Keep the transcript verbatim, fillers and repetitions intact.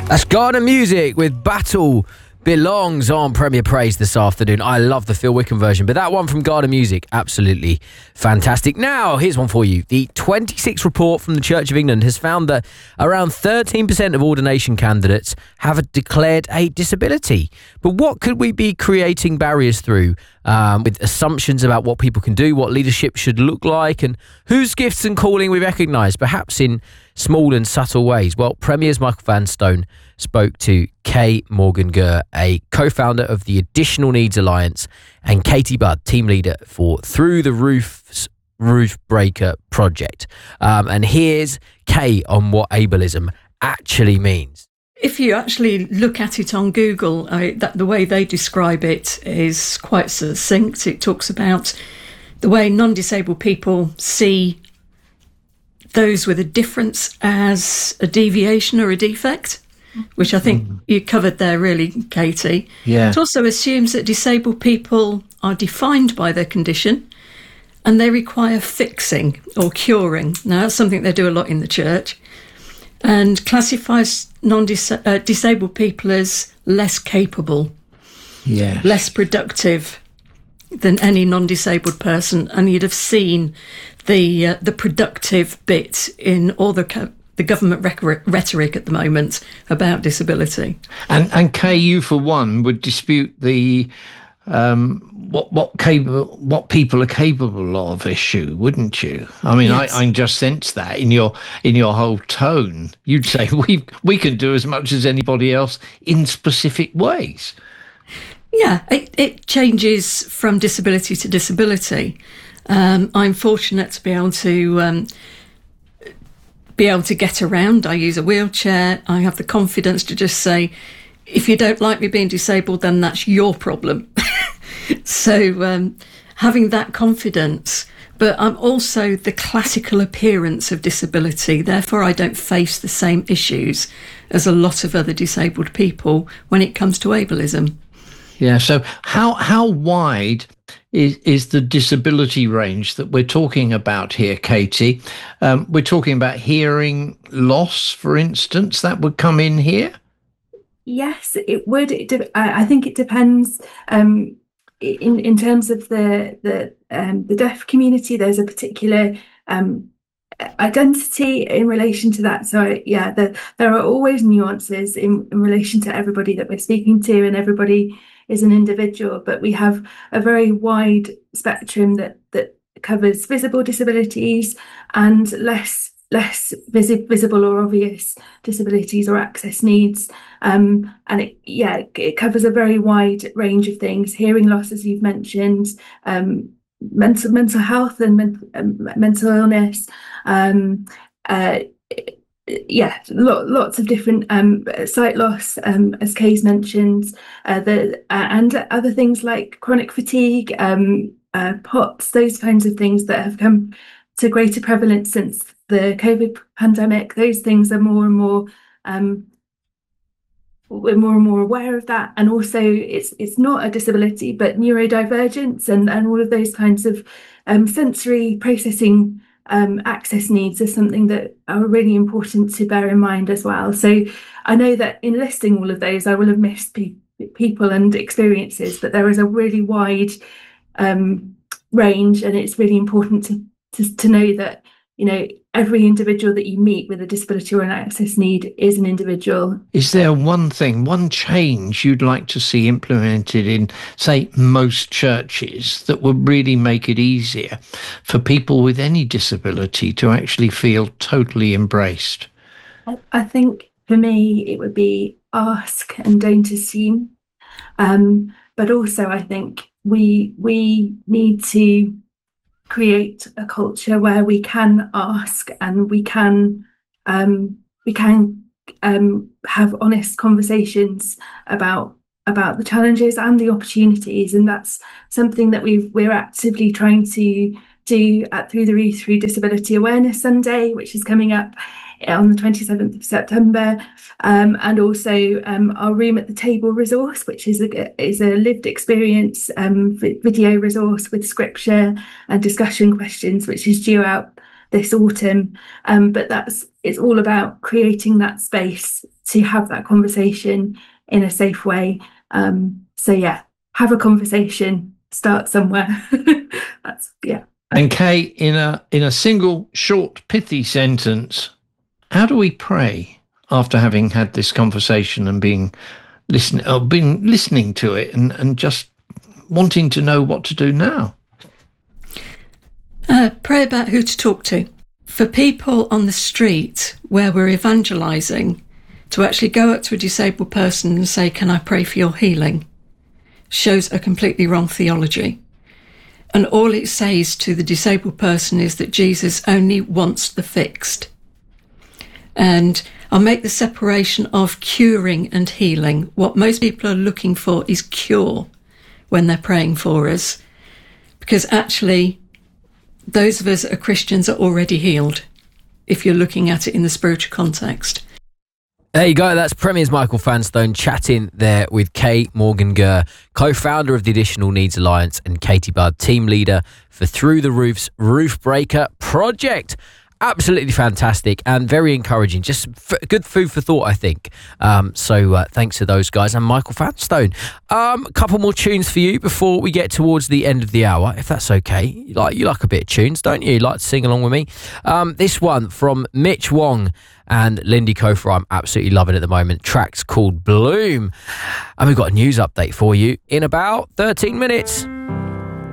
That's Garden Music with Battle Belongs on Premier Praise this afternoon. I love the Phil Wickham version, but that one from Garden Music, absolutely fantastic. Now, here's one for you. The twenty-six report from the Church of England has found that around thirteen percent of ordination candidates have declared a disability. But what could we be creating barriers through um, with assumptions about what people can do, what leadership should look like, and whose gifts and calling we recognise, perhaps in small and subtle ways? Well, Premier's Michael Vanstone spoke to Kay Morgan-Gurr, a co-founder of the Additional Needs Alliance, and Katie Budd, team leader for Through the Roof's Roof Breaker project. Um, and here's Kay on what ableism actually means. If you actually look at it on Google, I, that the way they describe it is quite succinct. It talks about the way non-disabled people see those with a difference as a deviation or a defect, which I think mm. you covered there really, Katie. Yeah. It also assumes that disabled people are defined by their condition and they require fixing or curing. Now, that's something they do a lot in the church, and classifies non-disabled uh, people as less capable, yes. less productive than any non-disabled person. And you'd have seen the uh, the productive bit in all the co- the government rec- rhetoric at the moment about disability. And and Kay, you for one would dispute the um, what what capable what people are capable of issue, wouldn't you? I mean, yes. I, I just sense that in your in your whole tone. You'd say we we can do as much as anybody else in specific ways. Yeah, it, it changes from disability to disability. Um, I'm fortunate to be able to um, be able to get around. I use a wheelchair. I have the confidence to just say, if you don't like me being disabled, then that's your problem. So um, having that confidence, but I'm also the classical appearance of disability. Therefore, I don't face the same issues as a lot of other disabled people when it comes to ableism. Yeah. So how how wide is is the disability range that we're talking about here, Katie? Um, we're talking about hearing loss, for instance. That would come in here. Yes, it would. It de- I think it depends. Um, in in terms of the the um, the deaf community, there's a particular um, identity in relation to that. So yeah, the, there are always nuances in, in relation to everybody that we're speaking to, and everybody is an individual, but we have a very wide spectrum that that covers visible disabilities and less less visi- visible or obvious disabilities or access needs. Um, and it, yeah, it covers a very wide range of things. Hearing loss, as you've mentioned, um, mental mental health and men- um, mental illness. Um, uh, yeah, lo- lots of different um, sight loss, um, as Kay's mentioned, uh, the uh, and other things like chronic fatigue, um, uh, P O T S, those kinds of things that have come to greater prevalence since the COVID pandemic. Those things are more and more, um, we're more and more aware of that. And also it's it's not a disability, but neurodivergence and, and all of those kinds of um, sensory processing um, access needs are something that are really important to bear in mind as well. So I know that in listing all of those, I will have missed pe- people and experiences, but there is a really wide um, range, and it's really important to, to to know that, you know, every individual that you meet with a disability or an access need is an individual. Is there one thing, one change you'd like to see implemented in, say, most churches that would really make it easier for people with any disability to actually feel totally embraced? I think for me, it would be ask and don't assume. Um, but also, I think we we need to create a culture where we can ask and we can um, we can um, have honest conversations about about the challenges and the opportunities, and that's something that we've we're actively trying to do at Through the Roof through Disability Awareness Sunday, which is coming up on the twenty-seventh of September, um, and also um, our Room at the Table resource, which is a is a lived experience um, video resource with scripture and discussion questions, which is due out this autumn. Um, but that's it's all about creating that space to have that conversation in a safe way. Um, so yeah, have a conversation, start somewhere. That's, yeah. And Kay, in a in a single short pithy sentence, how do we pray after having had this conversation and being listening or been listening to it and, and just wanting to know what to do now? Uh, pray about who to talk to. For people on the street where we're evangelising, to actually go up to a disabled person and say, "Can I pray for your healing?" shows a completely wrong theology. And all it says to the disabled person is that Jesus only wants the fixed. And I'll make the separation of curing and healing. What most people are looking for is cure when they're praying for us, because actually those of us that are Christians are already healed if you're looking at it in the spiritual context. There you go. That's Premier's Michael Fanstone chatting there with Kay Morgan-Gurr, co-founder of the Additional Needs Alliance, and Katie Budd, team leader for Through the Roof's Roof Breaker project. Absolutely fantastic and very encouraging. Just f- good food for thought, I think. Um, so uh, thanks to those guys and Michael Fanstone. Um, a couple more tunes for you before we get towards the end of the hour, if that's okay. You like, you like a bit of tunes, don't you? You like to sing along with me. Um, this one from Mitch Wong and Lindy Kofor, I'm absolutely loving at the moment. Track's called Bloom. And we've got a news update for you in about thirteen minutes.